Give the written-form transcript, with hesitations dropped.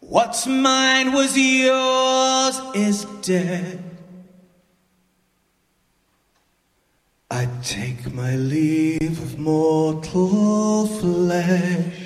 What's mine was yours is dead. I take my leave of mortal flesh.